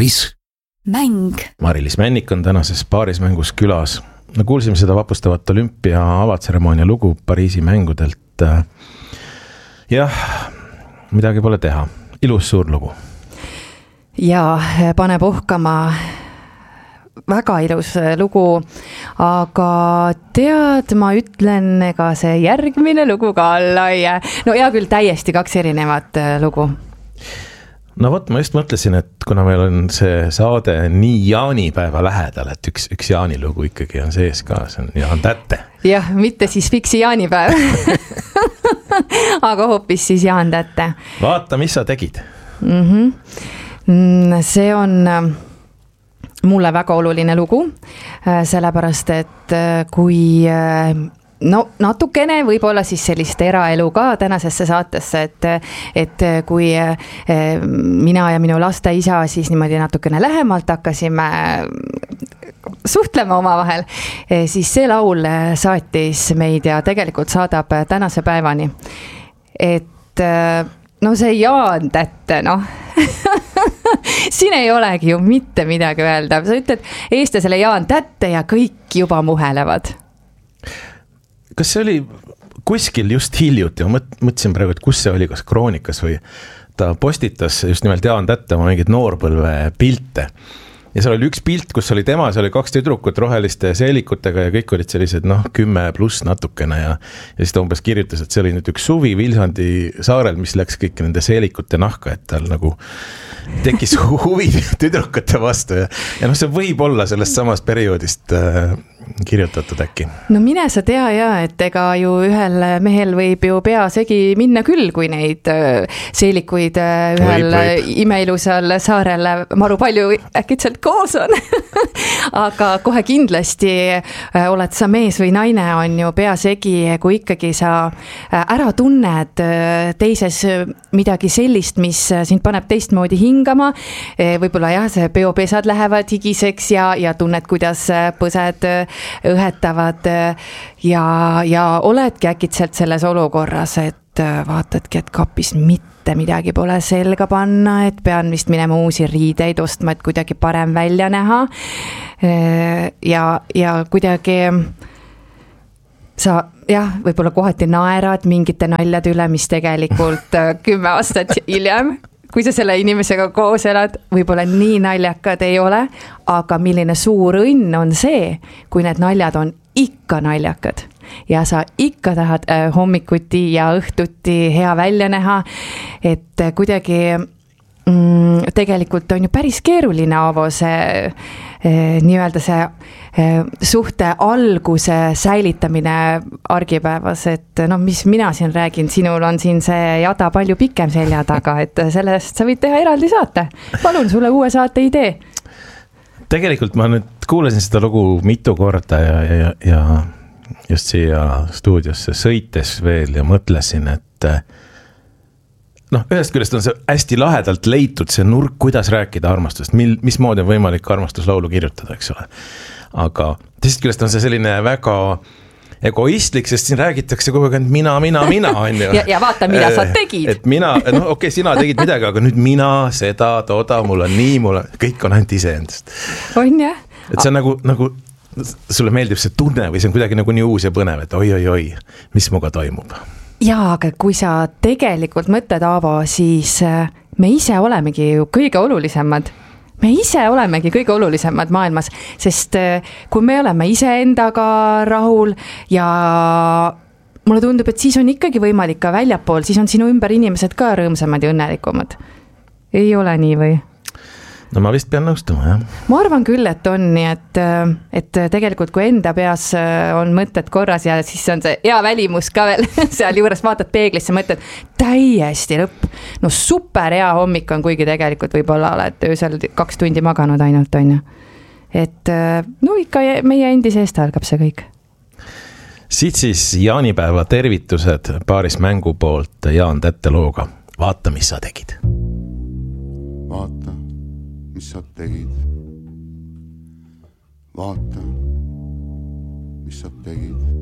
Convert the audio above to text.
Paaris mäng. Mari-Liis Männik on tänases Paarismängus külas. No kuulsime seda vapustavat olümpia avatseremoonia lugu Pariisi mängudelt. Jah, midagi pole teha. Ilus suur lugu. Ja paneb uhkama. Väga ilus lugu, aga tead, ma ütlen, ega see järgmine lugu ka alla ei jää. No hea küll, täiesti kaks erinevat lugu. No vot, ma just mõtlesin, et kuna meil on see saade nii jaanipäeva lähedal, et üks jaanilugu ikkagi on sees ka, see on Jaan Tätte. Jah, mitte siis fiksi jaanipäev, aga hoopis siis Jaan Tätte. Vaata, mis sa tegid? See on mulle väga oluline lugu, sellepärast, et kui natukene võib-olla siis sellist eraelu ka tänasesse saatesse, et kui mina ja minu laste isa siis niimoodi natukene lähemalt hakkasime suhtlema omavahel, siis see laul saatis meid ja tegelikult saadab tänase päevani. Et see Jaan Tätte, siin ei olegi ju mitte midagi öelda. Sa ütled eestlasele Jaan Tätte ja kõik juba muhelevad. Kas see oli kuskil just hiljuti? Ma mõtlesin praegu, et kus see oli, kas Kroonikas või ta postitas just nimelt Jaan Tätte oma mingid noorpõlve pilte. Ja seal oli üks pilt, kus oli tema, seal oli 2 tüdrukut roheliste seelikutega ja kõik olid sellised 10+ natukene ja siis ta umbes kirjutas, et see oli nüüd üks suvi Vilsandi saarel, mis läks kõik nende seelikute nahka, et tal nagu tekkis huvi tüdrukute vastu ja see võib olla sellest samast perioodist kirjutatud äkki. No mine sa tea et ega ju ühel mehel võib ju pea segi minna küll, kui neid seelikuid ühel imeilusal saarel maru palju äkitselt koos on. Aga kohe kindlasti oled sa mees või naine on ju pea segi, kui ikkagi sa ära tunned teises midagi sellist, mis sind paneb teistmoodi hingama. Võib-olla jah, see peopesad lähevad higiseks ja tunned, kuidas põsed õhetavad ja oledki äkitselt selles olukorras, et vaatadki, et kapis mitte midagi pole selga panna, et pean vist minema uusi riideid ostma, et kuidagi parem välja näha ja kuidagi sa võib-olla kohati naerad mingite naljade üle, mis tegelikult 10 aastat hiljem kui sa selle inimesega koos elad, võib-olla nii naljakad ei ole, aga milline suur õnn on see, kui need naljad on ikka naljakad ja sa ikka tahad hommikuti ja õhtuti hea välja näha, et kuidagi tegelikult on ju päris keeruline Aavo see nii-öelda see suhte alguse säilitamine argipäevas, et mis mina siin räägin, sinul on siin see jada palju pikem selja taga, et sellest sa võid teha eraldi saate. Palun sulle uue saate idee. Tegelikult ma nüüd kuulasin seda lugu mitu korda ja just siia stuudiosse sõites veel ja mõtlesin, et ühest küljest on see hästi lahedalt leitud see nurk, kuidas rääkida armastust, mismoodi on võimalik armastuslaulu kirjutada, eks ole. Aga teisest küljest on see selline väga egoistlik, sest siin räägitakse kogu aeg mina, on ju. Ja vaata, mida sa tegid. Et mina, sina tegid midagi, aga nüüd mina, seda, toda, mul on nii, kõik on ainult iseendast. On jah. Et see on nagu sulle meeldib see tunne või see on kuidagi nagu nii uus ja põnev, et oi, mis muga toimub. Jaa, aga kui sa tegelikult mõtled, Aavo, siis me ise olemegi ju kõige olulisemad. Me ise olemegi kõige olulisemad maailmas, sest kui me oleme iseendaga rahul ja mulle tundub, et siis on ikkagi võimalik ka väljapool, siis on sinu ümber inimesed ka rõõmsamad ja õnnelikumad. Ei ole nii või? No ma vist pean nõustuma, jah. Ma arvan küll, et on nii, et tegelikult kui enda peas on mõtted korras ja siis on see hea välimus ka veel seal juures vaatad peeglisse, mõtled täiesti lõpp. No super hea hommik on, kuigi tegelikult võib-olla oled öösel 2 tundi maganud ainult, on ju. Et ikka meie endi seest algab see kõik. Siit siis jaanipäeva tervitused Paarismängu poolt Jaan Tätte looga. Vaata, mis sa tegid. Vaata, mis sa tegid. Vaata, mis sa tegid.